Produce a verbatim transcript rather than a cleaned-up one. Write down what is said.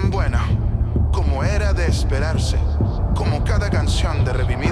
Bueno, como era de esperarse, como cada canción de Revivimiento